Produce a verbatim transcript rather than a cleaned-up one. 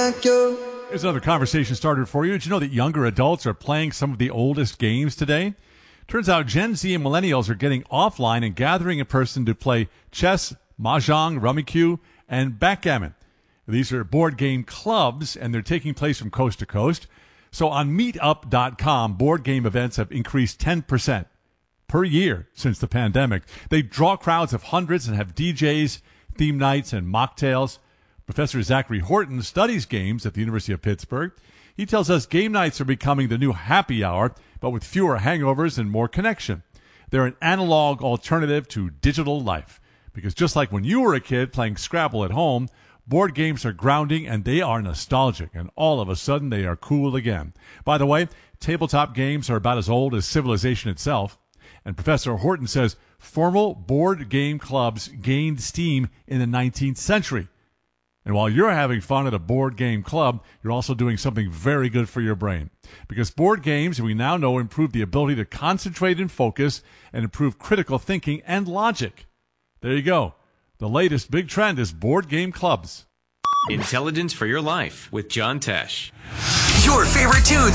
like you. Here's another conversation starter for you. Did you know that younger adults are playing some of the oldest games today? Turns out Gen Z and millennials are getting offline and gathering in person to play chess, mahjong, rummikub, and backgammon. These are board game clubs, and they're taking place from coast to coast. So on meetup dot com, board game events have increased ten percent per year since the pandemic. They draw crowds of hundreds and have D Js, theme nights, and mocktails. Professor Zachary Horton studies games at the University of Pittsburgh. He tells us game nights are becoming the new happy hour, but with fewer hangovers and more connection. They're an analog alternative to digital life. Because just like when you were a kid playing Scrabble at home, board games are grounding and they are nostalgic, and all of a sudden they are cool again. By the way, tabletop games are about as old as civilization itself. And Professor Horton says formal board game clubs gained steam in the nineteenth century. And while you're having fun at a board game club, you're also doing something very good for your brain. Because board games, we now know, improve the ability to concentrate and focus and improve critical thinking and logic. There you go. The latest big trend is board game clubs. Intelligence for Your Life with John Tesh. Your favorite tunes